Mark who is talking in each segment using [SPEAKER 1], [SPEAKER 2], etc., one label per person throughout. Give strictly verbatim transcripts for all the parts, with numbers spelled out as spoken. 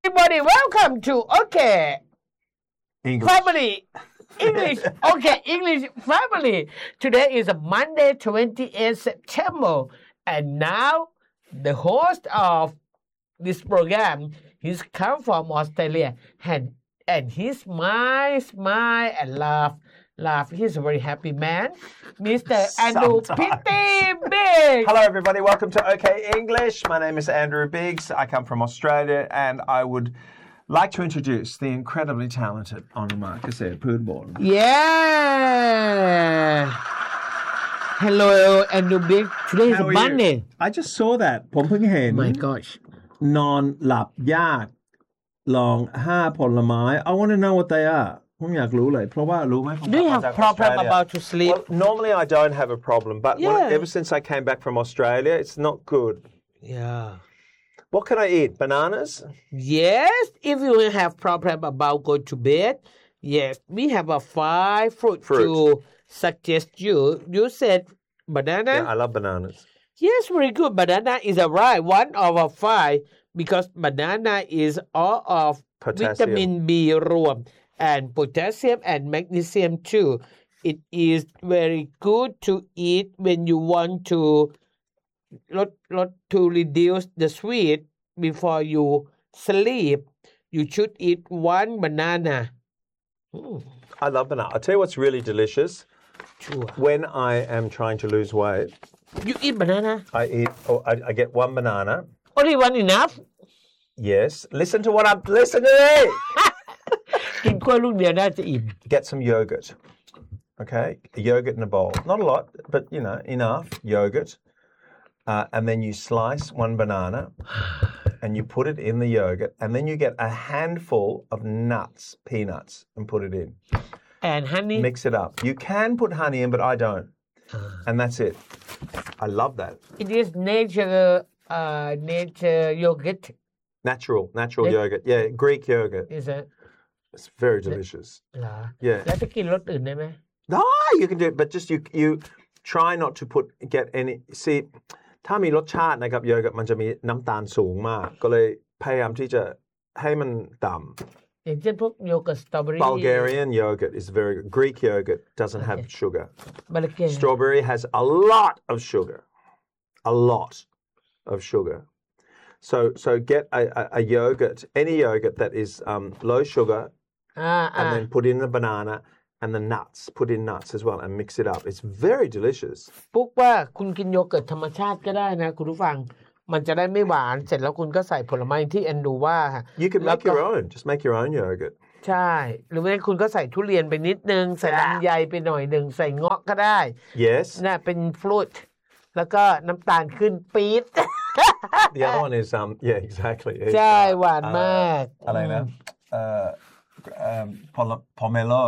[SPEAKER 1] Everybody, welcome to Okay
[SPEAKER 2] English.
[SPEAKER 1] Family English. Okay, English Family. Today is a Monday, twenty-eighth September, and now the host of this program, he's come from Australia, and and he smile, smile, and laugh, laugh. He's a very happy man, Mister Andrew Pitty Biggs.
[SPEAKER 2] Hello, everybody. Welcome to OK English. My name is Andrew Biggs. I come from Australia, and I would like to introduce the incredibly talented Onuma Kase Poodborn.
[SPEAKER 1] Yeah. Hello, Andrew Biggs. Today is
[SPEAKER 2] How are you?
[SPEAKER 1] Monday.
[SPEAKER 2] I just saw that ผมเพิ่งเห็น
[SPEAKER 1] My gosh.
[SPEAKER 2] นอนหลับยากลองห้าผลไม้ I want to know what they are ผมอยากรู้เลยเพราะว่ารู้ไหมผม
[SPEAKER 1] Do you have
[SPEAKER 2] มาจาก
[SPEAKER 1] problem
[SPEAKER 2] Australia.
[SPEAKER 1] about to sleep?
[SPEAKER 2] Well, normally I don't have a problem, but when,
[SPEAKER 1] Yeah.
[SPEAKER 2] ever since I came back from Australia, it's not good.
[SPEAKER 1] Yeah.
[SPEAKER 2] What can I eat? Bananas?
[SPEAKER 1] Yes, if you have problem about go to bed, yes, we have a five fruit,
[SPEAKER 2] Fruit.
[SPEAKER 1] to suggest you. You said banana?
[SPEAKER 2] Yeah, I love bananas.
[SPEAKER 1] Yes, very good. Banana is a right one of a five because banana is all of
[SPEAKER 2] Potassium.
[SPEAKER 1] vitamin B รวม and potassium and magnesium too. It is very good to eat when you want to lot, lot to reduce the sweet before you sleep. You should eat one banana. Mm,
[SPEAKER 2] I love banana. I'll tell you what's really delicious.
[SPEAKER 1] sure.
[SPEAKER 2] When I am trying to lose weight,
[SPEAKER 1] You eat banana?
[SPEAKER 2] I eat, oh, I, I get one banana.
[SPEAKER 1] Only one enough?
[SPEAKER 2] Yes. Listen to what I'm, listen to me.
[SPEAKER 1] กินกล้วยลูกเดียวน่าจะอิ่ม
[SPEAKER 2] Get some yogurt. Okay. A yogurt in a bowl. Not a lot, but you know, enough yogurt. Uh, and then you slice one banana and you put it in the yogurt. And then you get a handful of nuts, peanuts, and put it in.
[SPEAKER 1] and honey
[SPEAKER 2] Mix it up. You can put honey in, but I don't. And that's it. I love that.
[SPEAKER 1] it is nature uh nature yogurt
[SPEAKER 2] Natural, natural
[SPEAKER 1] It-
[SPEAKER 2] yogurt. Yeah, Greek yogurt.
[SPEAKER 1] is it
[SPEAKER 2] It's very delicious.
[SPEAKER 1] เหรอ
[SPEAKER 2] Yeah.
[SPEAKER 1] แล้วจะกินรสอื่นได้ไหม
[SPEAKER 2] No, you can do it, but just you you try not to put get any. See, ถ้ามีรสชาตินะครับโยเกิร์ตมันจะมีน้ำตาลสูงมากก็เลยพยายามที่จะให้มันต่
[SPEAKER 1] อย่างเช่นพวกโยเกิร์ตสตรอเบอรี่
[SPEAKER 2] ำ Bulgarian yogurt is very good. Greek yogurt doesn't have sugar.
[SPEAKER 1] บาลเกน
[SPEAKER 2] Strawberry has a lot of sugar. A lot of sugar. So so get a, a, a yogurt, any yogurt that is um, low sugar,
[SPEAKER 1] อ่าอ่า
[SPEAKER 2] and then put in the banana and the nuts. Put in nuts as well and mix it up. It's very delicious.
[SPEAKER 1] ปุ๊กว่าคุณกินโยเกิร์ตธรรมชาติก็ได้นะคุณผู้ฟังมันจะได้ไม่หวานเสร็จแล้วคุณก็ใส่ผลไม้ที่แอนดูว่าค่ะ
[SPEAKER 2] You can
[SPEAKER 1] แล้ว
[SPEAKER 2] make
[SPEAKER 1] ก็
[SPEAKER 2] your own. Just make your own yogurt.
[SPEAKER 1] ใช่หรือไม่คุณก็ใส่ทุเรียนไปนิดนึง ใส่ลำไยไปหน่อยหนึ่งใส่เงาะก็ได้
[SPEAKER 2] Yes.
[SPEAKER 1] น่ะเป็นฟรุตแล้วก็น้ำตาลขึ้นปี๊ด
[SPEAKER 2] The other one is um yeah exactly. It's,
[SPEAKER 1] ใช่
[SPEAKER 2] uh,
[SPEAKER 1] หวานมาก
[SPEAKER 2] อะไรนะ uh, um, pol- pomelo.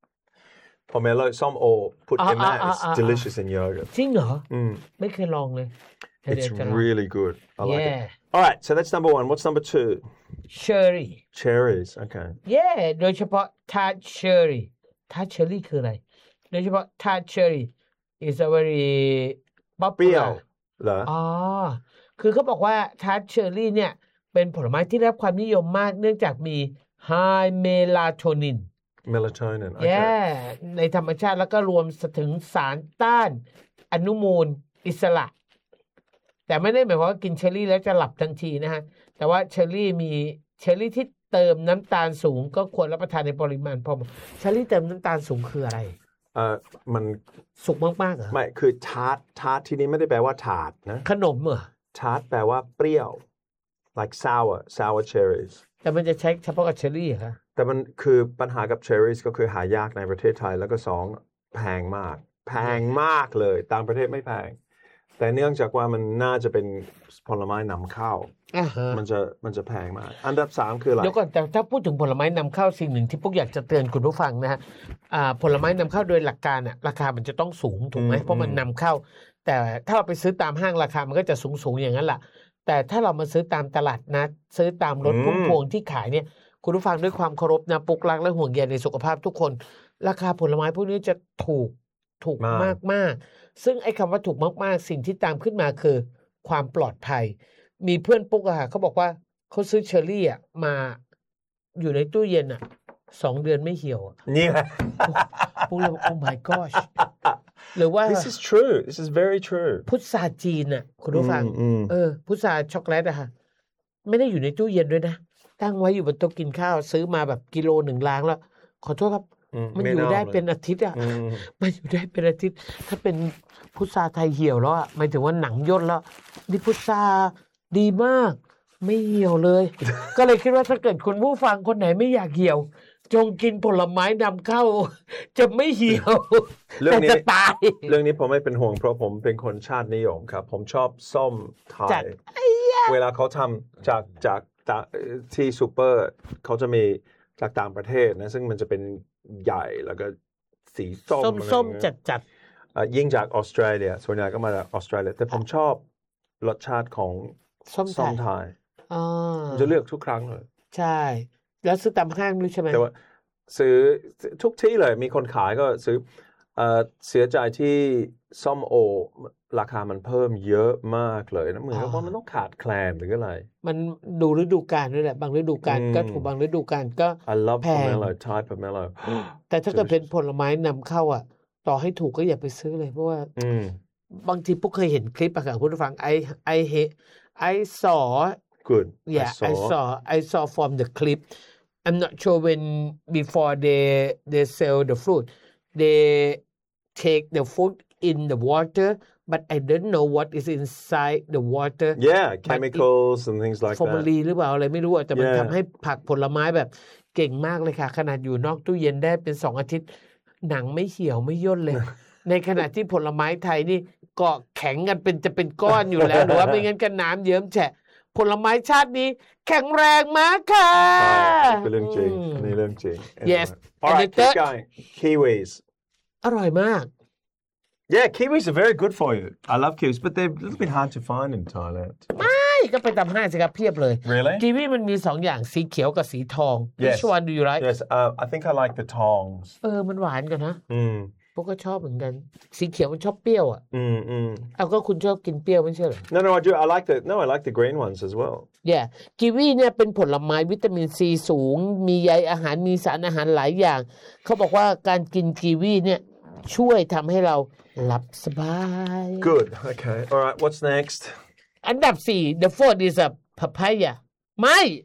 [SPEAKER 2] Pomelo, some or put
[SPEAKER 1] Ah,
[SPEAKER 2] in that.
[SPEAKER 1] ah,
[SPEAKER 2] It's
[SPEAKER 1] ah, ah,
[SPEAKER 2] delicious in yogurt.
[SPEAKER 1] จริงเหรอ
[SPEAKER 2] Mm.
[SPEAKER 1] ไม่เคยลองเลยเดี๋ยว
[SPEAKER 2] It's
[SPEAKER 1] จะลอง
[SPEAKER 2] really good. I like
[SPEAKER 1] Yeah.
[SPEAKER 2] it. All right, so that's number one. What's number two?
[SPEAKER 1] เชอร์รี่
[SPEAKER 2] Cherries. Okay.
[SPEAKER 1] เย่โดยเฉพาะทาร์ตเชอร์รี่ทาร์ตเชอร์รี่คืออะไร โดยเฉพาะทาร์ตเชอร์รี่ is a very
[SPEAKER 2] เปรี้ยว
[SPEAKER 1] popular
[SPEAKER 2] เหรอ
[SPEAKER 1] อ๋อ คือเขาบอกว่าทาร์ตเชอร์รี่เนี่ยเป็นผลไม้ที่ได้รับความนิยมมากเนื่องจากมี high melatonin
[SPEAKER 2] Melatonin. Okay.
[SPEAKER 1] แย่ในธรรมชาติแล้วก็รวมถึงสารต้านอนุมูลอิสระ แต่ไม่ได้หมายความว่ากินเชอร์รี่แล้วจะหลับทันทีนะฮะ แต่ว่าเชอร์รี่มีเชอร์รี่ที่เติมน้ำตาลสูงก็ควรรับประทานในปริมาณพอเหมาะเชอร์รี่เติมน้ำตาลสูงคืออะไร
[SPEAKER 2] เอ่อมัน
[SPEAKER 1] สุกมากๆเหรอ
[SPEAKER 2] ไม่คือทาร์ตทาร์ตที่นี่ไม่ได้แปลว่าถาดนะ
[SPEAKER 1] ขนมเหรอ
[SPEAKER 2] ทาร์ตแปลว่าเปรี้ยว like sour sour cherries
[SPEAKER 1] แต่มันจะใช้เฉพาะกับเชอร์รี่เหรอคะ
[SPEAKER 2] แต่มันคือปัญหากับ cherries ก็คือหายากในประเทศไทยแล้วก็สองแพงมาก แพงมากเลยต่างประเทศไม่แพง แต่เนื่องจากว่ามันน่าจะเป็นผลไม้นำเข้า
[SPEAKER 1] อ่าฮะ
[SPEAKER 2] มันจะมันจะแพงมาก อันดับสามคืออะไร
[SPEAKER 1] เดี๋ยวก่อนแต่ถ้าพูดถึงผลไม้นำเข้าสิ่งหนึ่งที่พวกอยากจะเตือนคุณผู้ฟังนะฮะอ่าผลไม้นำเข้าโดยหลักการอ่ะราคามันจะต้องสูงถูกไหม
[SPEAKER 2] อืม
[SPEAKER 1] เพราะมันนำเข้า แต่ถ้าเราไปซื้อตามห้างราคามันก็จะสูงสูงอย่างนั้นแหละแต่ถ้าเรามาซื้อตามตลาดนัดซื้อตามรถพุ่มพวงที่ขายเนี่ยคุณผู้ฟังด้วยความเคารพนะปุกรักและห่วงใยในสุขภาพทุกคน ราคาผลไม้พวกนี้จะถูกถูก
[SPEAKER 2] มาก
[SPEAKER 1] มากมากซึ่งไอ้คำว่าถูกมากๆสิ่งที่ตามขึ้นมาคือความปลอดภัย มีเพื่อนปุ๊กอะค่ะเขาบอกว่าเขาซื้อเชอร์รี่อ่ะมาอยู่ในตู้เย็นอ่ะสองเดือนไม่เหี่ยวอะ
[SPEAKER 2] นี่ไง
[SPEAKER 1] พวกเรา oh my gosh หรือว่า
[SPEAKER 2] This is true This is very true
[SPEAKER 1] พุทราจีนน่ะคุณผู้ฟัง
[SPEAKER 2] อืม
[SPEAKER 1] เออพุทราช็อกโกแลตอะค่ะไม่ได้อยู่ในตู้เย็นด้วยนะตั้งไว้อยู่บนโต๊ะกินข้าวซื้อมาแบบกิโลหนึ่งล้างแล้วขอโทษครับ
[SPEAKER 2] อืม
[SPEAKER 1] มัน
[SPEAKER 2] ไม่
[SPEAKER 1] อยู่
[SPEAKER 2] น่า
[SPEAKER 1] ได้
[SPEAKER 2] เลย
[SPEAKER 1] เป็นอาทิตย์อะ
[SPEAKER 2] อืม
[SPEAKER 1] มันอยู่ได้เป็นอาทิตย์ถ้าเป็นพุทราไทยเหี่ยวแล้วอะหมายถึงว่าหนังย่นแล้วนี่พุทราดีมากไม่เหี่ยวเลย ก็เลยคิดว่าถ้าเกิดคุณผู้ฟังคนไหนไม่อยากเหี่ยว จงกินผลไม้นำเข้า จะไม่เหี่ยว
[SPEAKER 2] เรื่องนี้
[SPEAKER 1] แต่จะตาย
[SPEAKER 2] เรื่องนี้ผมไม่เป็นห่วงเพราะผมเป็นคนชาตินิยมครับ ผมชอบส้มไท
[SPEAKER 1] จาก
[SPEAKER 2] ยเวลาเขาทำจากจากจากที่ซูเปอร์เขาจะมีจากต่างประเทศนะซึ่งมันจะเป็นใหญ่แล้วก็สีส้ม
[SPEAKER 1] ส้ม
[SPEAKER 2] อะไร
[SPEAKER 1] ส้ม
[SPEAKER 2] เงี้ย
[SPEAKER 1] จัดจัด
[SPEAKER 2] เอ่อยิ่งจากออสเตรเลียส่วนใหญ่ก็มาจากออสเตรเลียแต่ผมชอบรสชาติของ
[SPEAKER 1] ส้มไทย
[SPEAKER 2] ส้มไทย
[SPEAKER 1] อ่า
[SPEAKER 2] ผมจะเลือกทุกครั้งเลย
[SPEAKER 1] ใช่ แล้วซื้อตามห้างด้วยใช่ไหม
[SPEAKER 2] แต่ว่าซื้อทุกที่เลยมีคนขายก็ซื้อเอ่อเสียใจที่ส้มโอราคามันเพิ่มเยอะมากเลยนะเหมือนกับว่ามันต้องขาดแคลนหรืออะไร
[SPEAKER 1] มันดูฤดูกาลด้วยแหละบางฤดูกาล
[SPEAKER 2] อืม
[SPEAKER 1] ก็ถูกบางฤดูกาลก็
[SPEAKER 2] I love
[SPEAKER 1] แพง
[SPEAKER 2] pomelo Thai pomelo
[SPEAKER 1] แต่ถ้าเกิดเป็นผลไม้นำเข้าอ่ะ ต่อให้ถูกก็อย่าไปซื้อเลยเพราะว่า
[SPEAKER 2] อืม
[SPEAKER 1] บางทีพวกเคยเห็นคลิปอะค่ะคุณผู้ฟังไอไอเฮไอ saw
[SPEAKER 2] good
[SPEAKER 1] yeah
[SPEAKER 2] I
[SPEAKER 1] I
[SPEAKER 2] saw
[SPEAKER 1] saw I saw from the clip I'm not sure when before they they sell the fruit they take the fruit in the water but I don't know what is inside the water
[SPEAKER 2] yeah chemicals and things like
[SPEAKER 1] ฟอร์มา
[SPEAKER 2] that
[SPEAKER 1] ลีหรือเปล่าอะไรไม่รู้อะแต่มัน
[SPEAKER 2] Yeah.
[SPEAKER 1] ทำให้ผักผลไม้แบบเก่งมากเลยค่ะ ขนาดอยู่นอกตู้เย็นได้เป็นสองอาทิตย์ หนังไม่เหี่ยวไม่ย่นเลย ในขณะที่ผลไม้ไทยนี่เกาะแข็งกันเป็นจะเป็นก้อนอยู่แล้ว หรือว่าไม่งั้นก็น้ำเยิ้มแฉะ ผลไม้ชาตินี้แข็งแรงมากค่ะ
[SPEAKER 2] ใช่อันนี้เป็นเรื่องจริง
[SPEAKER 1] อืม
[SPEAKER 2] อันนี้เรื่องจริง
[SPEAKER 1] Yes.
[SPEAKER 2] Anyway. All
[SPEAKER 1] And
[SPEAKER 2] right
[SPEAKER 1] the
[SPEAKER 2] keep
[SPEAKER 1] third-
[SPEAKER 2] going kiwis
[SPEAKER 1] อร่อยมาก
[SPEAKER 2] yeah kiwis are very good for you I love kiwis but they're a little bit hard to find in Thailand
[SPEAKER 1] ไม่ก็ไปตามห้างสิครับเพียบเลย
[SPEAKER 2] really
[SPEAKER 1] กีวีมันมีสองอย่างสีเขียวกับสีทอง
[SPEAKER 2] Yes.
[SPEAKER 1] Which one do you like
[SPEAKER 2] yes uh, I think I like the tongs
[SPEAKER 1] เออมันหวานกันนะ
[SPEAKER 2] อืม
[SPEAKER 1] พวกก็ชอบเหมือนกัน สีเขียวมันชอบเปรี้ยวอ่ะ
[SPEAKER 2] อืมอืม
[SPEAKER 1] เอาก็คุณชอบกินเปรี้ยวไม่ใช่เหรอ
[SPEAKER 2] no no I do I like the no I like the green ones as well
[SPEAKER 1] yeah กีวีเนี่ยเป็นผลไม้วิตามินซีสูง มีใยอาหารมีสารอาหารหลายอย่าง เขาบอกว่าการกินกีวีเนี่ยช่วยทำให้เราหลับสบาย
[SPEAKER 2] good okay all right what's next
[SPEAKER 1] อันดับสี่ the fourth is a papaya ไม่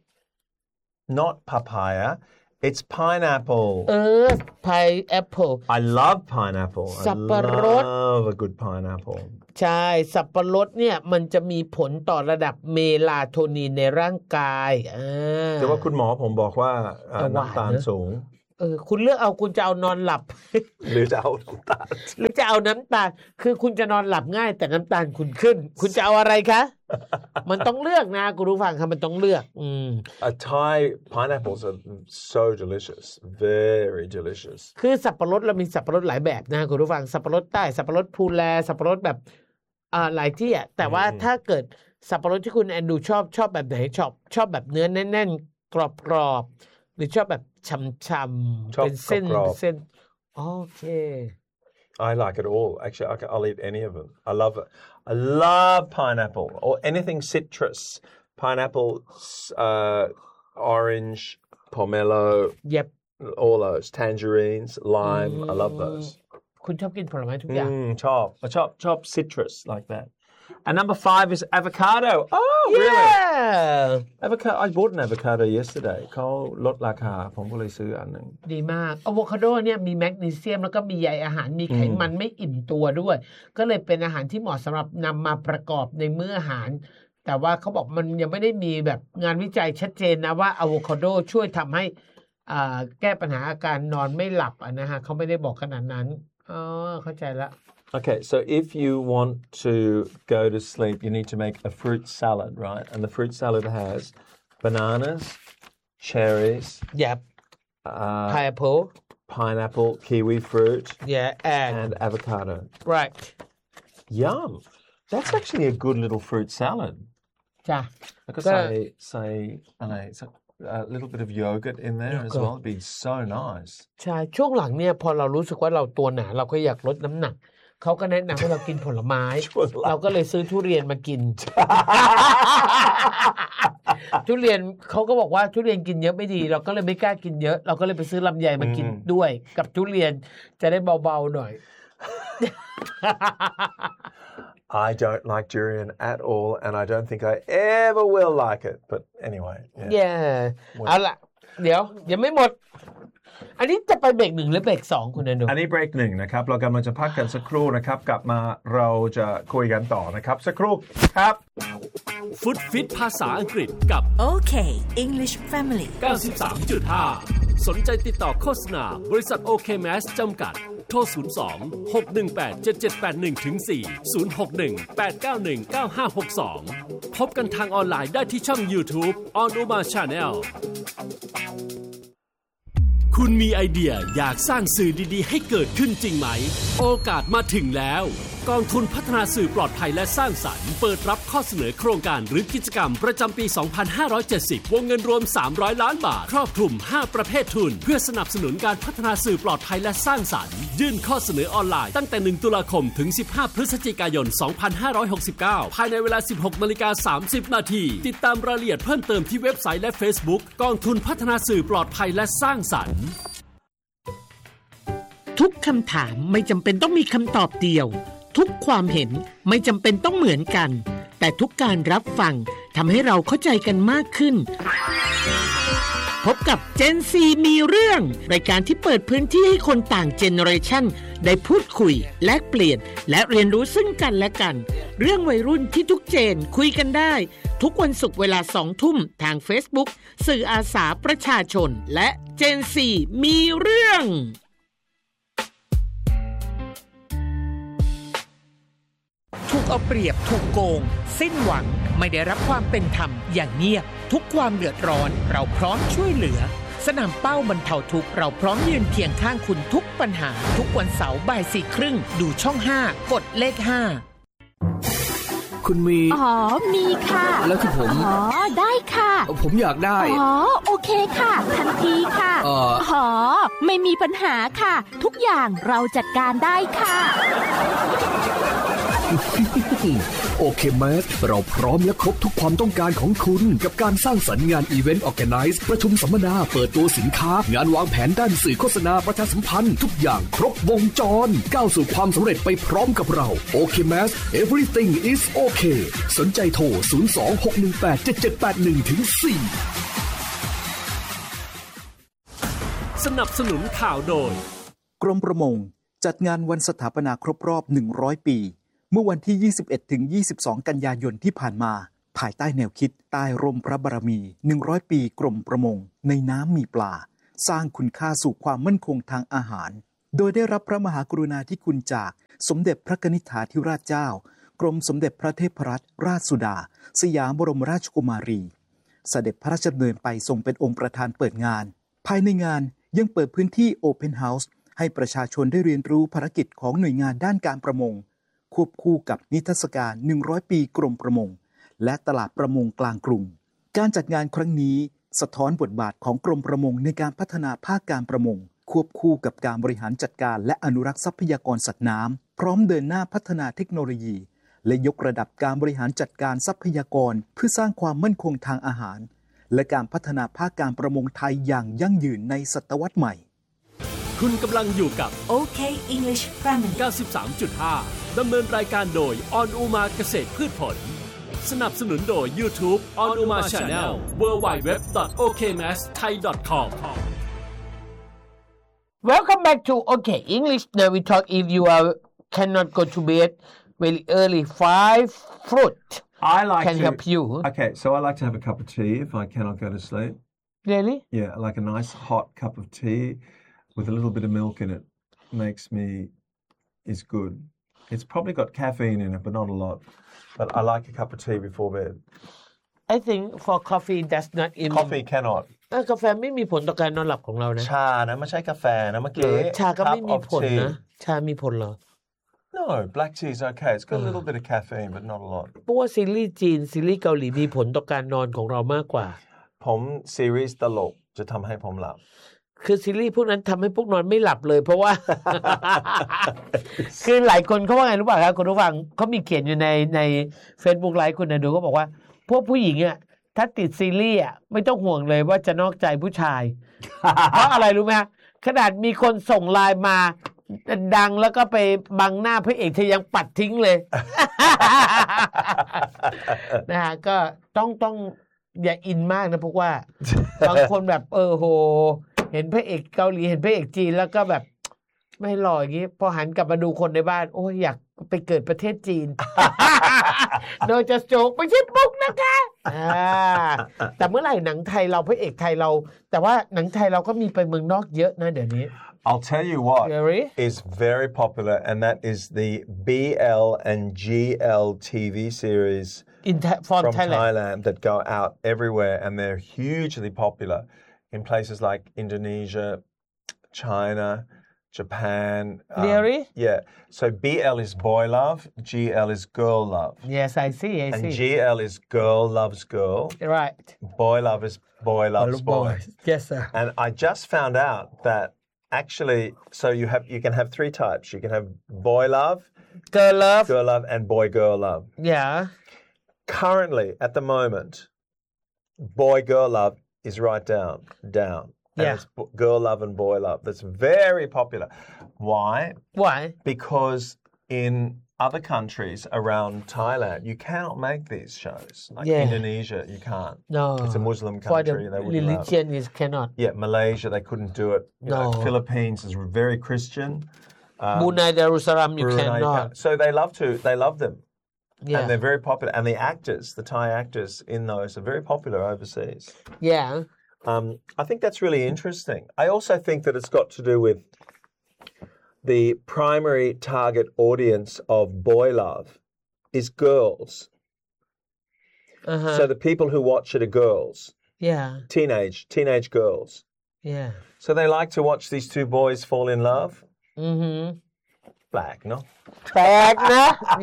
[SPEAKER 2] not papaya it's pineapple
[SPEAKER 1] เออ pineapple
[SPEAKER 2] I love pineapple I
[SPEAKER 1] สับปะรด
[SPEAKER 2] love a good pineapple
[SPEAKER 1] ใช่ สับปะรดเนี่ยมันจะมีผลต่อระดับเมลาโทนินในร่างกายอ่า
[SPEAKER 2] แต่ว่าคุณหมอผมบอกว่าอ่า
[SPEAKER 1] แต่หวาน
[SPEAKER 2] น้ำตาล
[SPEAKER 1] นะ
[SPEAKER 2] สูง
[SPEAKER 1] เออคุณเลือกเอาคุณจะเอานอนหลับ
[SPEAKER 2] หรือจะเอาน้ำตาล
[SPEAKER 1] หรือจะเอาน้ำตาล คือคุณจะนอนหลับง่าย แต่น้ำตาลคุณขึ้น คุณจะเอาอะไรคะ มันต้องเลือกนะคุณผู้ฟังครับมันต้องเลือก อืม
[SPEAKER 2] A Thai pineapples are so delicious very delicious
[SPEAKER 1] คือสับปะรดเรามีสับปะรดหลายแบบนะคุณผู้ฟังสับปะรดใต้สับปะรดภูแลสับปะรดแบบอ่าหลายที่อ่ะแต่ว่า
[SPEAKER 2] อืม
[SPEAKER 1] ถ้าเกิดสับปะรดที่คุณแอนดูชอบชอบแบบไหนชอบชอบแบบเนื้อแน่นๆ กรอบๆหรือชอบแบบช่ำๆ
[SPEAKER 2] ชอบ
[SPEAKER 1] เป็นเส้น
[SPEAKER 2] กรอบๆ
[SPEAKER 1] เป็นเส้นโอเค
[SPEAKER 2] I like it all actually I can, I'll eat any of them I love it I love pineapple or anything citrus pineapple uh, orange pomelo
[SPEAKER 1] เย็บ
[SPEAKER 2] all those tangerines lime I love those
[SPEAKER 1] คุณชอบกินผลไม้ทุกอย่าง
[SPEAKER 2] Mm, chop. I chop chop citrus like that. And number five is avocado. Oh, really?
[SPEAKER 1] yeah
[SPEAKER 2] Avocado. I bought an avocado yesterday. เขาลดราคาผมก็เลยซื้ออันหนึ่ง
[SPEAKER 1] ดีมากอะโวคาโดเนี่ยมีแมกนีเซียมแล้วก็มีใยอาหารมีไขมันไม่อิ่มตัวด้วย ก็เลยเป็นอาหารที่เหมาะสำหรับนำมาประกอบในมื้ออาหาร แต่ว่าเขาบอกมันยังไม่ได้มีแบบงานวิจัยชัดเจนนะว่าอะโวคาโดช่วยทำให้อ่าแก้ปัญหาอาการนอนไม่หลับอะนะฮะเขาไม่ได้บอกขนาดนั้นอ๋อเข้าใจละ
[SPEAKER 2] Okay, so if you want to go to sleep, you need to make a fruit salad, right? And the fruit salad has bananas, cherries,
[SPEAKER 1] อย่า
[SPEAKER 2] uh,
[SPEAKER 1] pineapple
[SPEAKER 2] pineapple, kiwi fruit,
[SPEAKER 1] yeah and
[SPEAKER 2] and avocado.
[SPEAKER 1] right
[SPEAKER 2] Yum. That's actually a good little fruit salad.
[SPEAKER 1] จ้ะ
[SPEAKER 2] แล้วก็
[SPEAKER 1] ก็
[SPEAKER 2] ใส่ใส่อะไรสัก a little bit of yogurt in there as
[SPEAKER 1] Yogurt.
[SPEAKER 2] well. It'd be so nice.
[SPEAKER 1] ใช่ช่วงหลังเนี่ยพอเรารู้สึกว่าเราตัวหนาเราก็อยากลดน้ำหนักเขาก็แนะนำให้เรากินผลไม้ เราก็เลยซื้อทุเรียนมากิน ทุเรียนเขาก็บอกว่าทุเรียนกินเยอะไม่ดีเราก็เลยไม่กล้ากินเยอะเราก็เลยไปซื้อลำไยมากินด้วยกับทุเรียนจะได้เบาๆหน่อย
[SPEAKER 2] I don't like durian at all and I don't think I ever will like it but anyway yeah,
[SPEAKER 1] yeah. เอาล่ะเดี๋ยวยังไม่หมดอันนี้จะไปเบรกหนึ่งหรือเบรกสองคุณอนุ
[SPEAKER 2] อันนี้เบรกหนึ่งนะครับเรากำลังจะพักกันสักครู่นะครับกลับมาเราจะคุยกันต่อนะครับสักครู่ครับ
[SPEAKER 3] ฟุตฟิตภาษาอังกฤษกับ
[SPEAKER 4] OK English Family
[SPEAKER 3] เก้าสิบสามจุดห้า สนใจติดต่อโฆษณาบริษัท OK Mass จำกัดโทรศูนย์ สอง หก หนึ่ง แปด เจ็ด เจ็ด แปด หนึ่ง สี่ ศูนย์ หก หนึ่ง แปด เก้า หนึ่ง เก้า ห้า หก สอง พบกันทางออนไลน์ได้ที่ช่อง YouTube On Uma Channelคุณมีไอเดียอยากสร้างสื่อดีๆให้เกิดขึ้นจริงไหมโอกาสมาถึงแล้วกองทุนพัฒนาสื่อปลอดภัยและสร้างสรรค์เปิดรับข้อเสนอโครงการหรือกิจกรรมประจำปี สองพันห้าร้อยเจ็ดสิบ วงเงินรวม สามร้อย ล้านบาทครอบคลุม ห้า ประเภททุนเพื่อสนับสนุนการพัฒนาสื่อปลอดภัยและสร้างสรรค์ยื่นข้อเสนอออนไลน์ตั้งแต่ หนึ่ง ตุลาคมถึง สิบห้า พฤศจิกายน สองพันห้าร้อยหกสิบเก้า ภายในเวลา สิบหกนาฬิกาสามสิบ นาทีติดตามรายละเอียดเพิ่มเติมที่เว็บไซต์และ Facebook กองทุนพัฒนาสื่อปลอดภัยและสร้างสรรค์
[SPEAKER 1] ทุกคำถามไม่จำเป็นต้องมีคำตอบเดียวทุกความเห็นไม่จำเป็นต้องเหมือนกันแต่ทุกการรับฟังทำให้เราเข้าใจกันมากขึ้นพบกับ Gen ซี มีเรื่องรายการที่เปิดพื้นที่ให้คนต่างเจเนอเรชันได้พูดคุยแลกเปลี่ยนและเรียนรู้ซึ่งกันและกันเรื่องวัยรุ่นที่ทุกเจนคุยกันได้ทุกวันศุกร์เวลาสองทุ่มทาง Facebook สื่ออาสาประชาชนและ Gen ซี มีเรื่องถูกเอาเปรียบถูกโกงสิ้นหวังไม่ได้รับความเป็นธรรมอย่างเงียบทุกความเดือดร้อนเราพร้อมช่วยเหลือสนามเป้าบรรเทาทุกข์เราพร้อมยืนเคียงข้างคุณทุกปัญหาทุกวันเสาร์บ่ายสี่ครึ่งดูช่องห้ากดเลขห้า
[SPEAKER 3] คุณมี
[SPEAKER 4] อ๋อมีค่ะ
[SPEAKER 3] แล้วคือผม
[SPEAKER 4] อ๋อได้ค่ะ
[SPEAKER 3] ผมอยากได้
[SPEAKER 4] อ๋อโอเคค่ะทันทีค่ะ
[SPEAKER 3] อ๋
[SPEAKER 4] อไม่มีปัญหาค่ะทุกอย่างเราจัดการได้ค่ะ
[SPEAKER 3] โอเคแมสเราพร้อมและครบทุกความต้องการของคุณกับการสร้างสรรค์งานอีเวนต์ออร์แกไนซ์ประชุมสัมมนาเปิดตัวสินค้างานวางแผนด้านสื่อโฆษณาประชาสัมพันธ์ทุกอย่างครบวงจรก้าวสู่ความสำเร็จไปพร้อมกับเราโอเคแมส everything is okay สนใจโทรศูนย์ สอง หก หนึ่ง แปด เจ็ด เจ็ด แปด หนึ่ง สี่สนับสนุนข่าวโดย
[SPEAKER 5] กรมประมงจัดงานวันสถาปนาครบรอบหนึ่งร้อยปีเมื่อวันที่ ยี่สิบเอ็ดถึงยี่สิบสอง กันยายนที่ผ่านมาภายใต้แนวคิดใต้ร่มพระบารมีหนึ่งร้อยปีกรมประมงในน้ำมีปลาสร้างคุณค่าสู่ความมั่นคงทางอาหารโดยได้รับพระมหากรุณาธิคุณจากสมเด็จพระกนิษฐาธิราชเจ้ากรมสมเด็จพระเทพรัตนราชสุดาสยามบรมราชกุมารีเสด็จพระราชดำเนินไปทรงเป็นองค์ประธานเปิดงานภายในงานยังเปิดพื้นที่ Open House ให้ประชาชนได้เรียนรู้ภารกิจของหน่วยงานด้านการประมงควบคู่กับนิทรรศการหนึ่งร้อยปีกรมประมงและตลาดประมงกลางกรุงการจัดงานครั้งนี้สะท้อนบทบาทของกรมประมงในการพัฒนาภาคการประมงควบคู่กับการบริหารจัดการและอนุรักษ์ทรัพยากรสัตว์น้ำพร้อมเดินหน้าพัฒนาเทคโนโลยีและยกระดับการบริหารจัดการทรัพยากรเพื่อสร้างความมั่นคงทางอาหารและการพัฒนาภาคการประมงไทยอย่างยั่งยืนในศตวรรษใหม่
[SPEAKER 3] คุณกำลังอยู่กับ
[SPEAKER 4] OK English Family
[SPEAKER 3] เก้าสิบสามจุดห้า ดำเนินรายการโดย On Uma เกษตรพืชผลสนับสนุนโดย YouTube On Uma Channel ดับเบิลยู ดับเบิลยู ดับเบิลยู ดอท โอ เค แมส ไทย ดอท คอม
[SPEAKER 1] Welcome back to OK English. Now we talk if you are cannot go to bed very early. Five fruit
[SPEAKER 2] I like
[SPEAKER 1] can
[SPEAKER 2] to,
[SPEAKER 1] help you.
[SPEAKER 2] Okay, so I like to have a cup of tea if I cannot go to sleep.
[SPEAKER 1] Really?
[SPEAKER 2] Yeah, like a nice hot cup of tea with a little bit of milk in it makes me is good. It's probably got caffeine in it, but not a lot. But I like a cup of tea before bed.
[SPEAKER 1] I think for coffee that's not in.
[SPEAKER 2] Coffee cannot.
[SPEAKER 1] กาแฟไม่มีผลต่อการนอนหลับของเรานะ
[SPEAKER 2] ชานะไม่ใช่กาแฟนะเมื่อกี้
[SPEAKER 1] ชาก็ไม่มีผลนะชามีผลเหรอ
[SPEAKER 2] No, black tea is okay. It's got a little bit of caffeine, but not a lot.
[SPEAKER 1] เพราะว่าซีรีส์จีนซีรีส์เกาหลีมีผลต่อการนอนของเรามากกว่า
[SPEAKER 2] ผมซีรีส์ตลกจะทำให้ผมหลับ
[SPEAKER 1] คือซีรีส์พวกนั้นทำให้พวกนอนไม่หลับเลยเพราะว่า คือหลายคนเขาว่าไงรู้ป่ะครับคุณผู้ฟังเขามีเขียนอยู่ในใน Facebook ไลฟ์คุณนะดูก็บอกว่าพวกผู้หญิงอ่ะถ้าติดซีรีส์อ่ะไม่ต้องห่วงเลยว่าจะนอกใจผู้ชาย เพราะอะไรรู้ไหมขนาดมีคนส่งไลน์มาดังแล้วก็ไปบังหน้าพระเอกเธอยังปัดทิ้งเลย นะฮะก็ต้องต้องอย่าอินมากนะพวกว่า บางคนแบบเออโหเห็นพระเอกเกาหลีเห็นพระเอกจีนแล้วก็แบบไม่หล่ออย่างนี้พอหันกลับมาดูคนในบ้านโอ้ยอยากไปเกิดประเทศจีน โดยจะโจกไม่ใช่ปุ๊กนะคะอ่าแต่เมื่อไหร่หนังไทยเราพระเอกไทยเราแต่ว่าหนังไทยเราก็มีไปเมืองนอกเยอะนะเดี๋ยวนี้
[SPEAKER 2] I'll tell you what
[SPEAKER 1] Really?
[SPEAKER 2] is very popular, and that is the B L and G L T V series
[SPEAKER 1] in Tha- from
[SPEAKER 2] from
[SPEAKER 1] Thailand.
[SPEAKER 2] Thailand that go out everywhere, and they're hugely popular in places like Indonesia, China, Japan. um,
[SPEAKER 1] Really?
[SPEAKER 2] Yeah. So B L is boy love, G L is girl love,
[SPEAKER 1] Yes, I see, I
[SPEAKER 2] and
[SPEAKER 1] see.
[SPEAKER 2] G L is girl loves girl.
[SPEAKER 1] Right.
[SPEAKER 2] Boy love is boy loves boy.
[SPEAKER 1] Yes, sir.
[SPEAKER 2] And I just found out that actually, so you have you can have three types. You can have boy love,
[SPEAKER 1] Girl love.
[SPEAKER 2] girl love, and boy girl love.
[SPEAKER 1] Yeah.
[SPEAKER 2] Currently, at the moment, boy girl love is right down, down. And
[SPEAKER 1] Yeah.
[SPEAKER 2] it's b- girl love and boy love. That's very popular. Why?
[SPEAKER 1] Why?
[SPEAKER 2] Because in other countries around Thailand, you cannot make these shows. Like
[SPEAKER 1] Yeah.
[SPEAKER 2] Indonesia, you can't.
[SPEAKER 1] No.
[SPEAKER 2] It's a Muslim
[SPEAKER 1] For the
[SPEAKER 2] country. They wouldn't allow it.
[SPEAKER 1] religion is cannot.
[SPEAKER 2] Yeah, Malaysia, they couldn't do it. You know,
[SPEAKER 1] No.
[SPEAKER 2] Philippines is very Christian. Um,
[SPEAKER 1] Brunei Darussalam you
[SPEAKER 2] Brunei, you
[SPEAKER 1] cannot.
[SPEAKER 2] can't. So they love to, they love them.
[SPEAKER 1] Yeah.
[SPEAKER 2] And they're very popular. And the actors, the Thai actors in those are very popular overseas.
[SPEAKER 1] Yeah.
[SPEAKER 2] Um, I think that's really interesting. I also think that it's got to do with the primary target audience of boy love is girls.
[SPEAKER 1] Uh-huh.
[SPEAKER 2] So the people who watch it are girls,
[SPEAKER 1] yeah.
[SPEAKER 2] teenage, teenage girls.
[SPEAKER 1] Yeah.
[SPEAKER 2] So they like to watch these two boys fall in love.
[SPEAKER 1] Mm-hmm.
[SPEAKER 2] Black, no?
[SPEAKER 1] แปลกนะ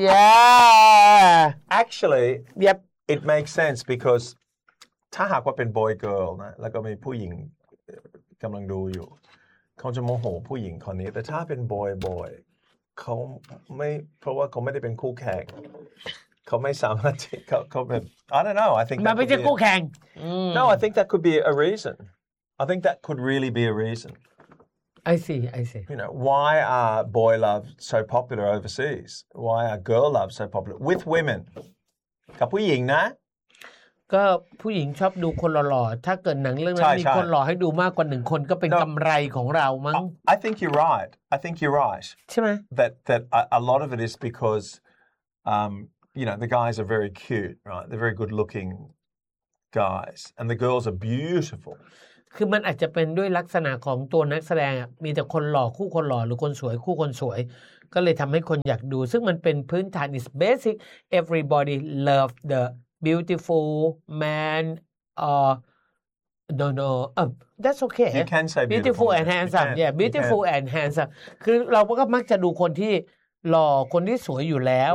[SPEAKER 1] Yeah.
[SPEAKER 2] Actually,
[SPEAKER 1] Yep.
[SPEAKER 2] it makes sense because ถ้าหากว่าเป็น boy girl นะแล้วก็มีผู้หญิงกำลังดูอยู่เขาจะโมโหผู้หญิงคนนี้แต่ถ้าเป็น boy boy เขาไม่เพราะว่าเขาไม่ได้เป็นคู่แข่งเขาไม่สามารถที่เขาเขาแบบ I don't know I think
[SPEAKER 1] มัน
[SPEAKER 2] that
[SPEAKER 1] ไม่
[SPEAKER 2] could
[SPEAKER 1] ใช่
[SPEAKER 2] be
[SPEAKER 1] คู่
[SPEAKER 2] a-
[SPEAKER 1] แข่ง
[SPEAKER 2] No I think that could be a reason I think that could really be a reason
[SPEAKER 1] I see I see
[SPEAKER 2] You know why are boy love so popular overseas why are girl love so popular with women กับผู้หญิงนะ
[SPEAKER 1] ก็ผู้หญิงชอบดูคนหล่อๆถ้าเกิดหนังเรื่องนั้
[SPEAKER 2] ใช่
[SPEAKER 1] นมี
[SPEAKER 2] ใช่
[SPEAKER 1] คนหล่อให้ดูมากกว่าหนึ่งคนก็เป็น
[SPEAKER 2] No.
[SPEAKER 1] กำไรของเรามั้ง
[SPEAKER 2] I think you're right I think you're right
[SPEAKER 1] ใช่ไหม
[SPEAKER 2] that that a, a lot of it is because um, you know the guys are very cute right they're very good looking guys and the girls are beautiful
[SPEAKER 1] คือมันอาจจะเป็นด้วยลักษณะของตัวนักแสดงอะมีแต่คนหล่อคู่คนหล่อหรือคนสวยคู่คนสวยก็เลยทำให้คนอยากดูซึ่งมันเป็นพื้นฐาน is basic everybody love the beautiful man uh no no uh, that's okay
[SPEAKER 2] you can say
[SPEAKER 1] beautiful and
[SPEAKER 2] You
[SPEAKER 1] handsome
[SPEAKER 2] can,
[SPEAKER 1] yeah
[SPEAKER 2] you
[SPEAKER 1] beautiful
[SPEAKER 2] can.
[SPEAKER 1] and handsome คือเราก็มักจะดูคนที่หล่อคนที่สวยอยู่แล้ว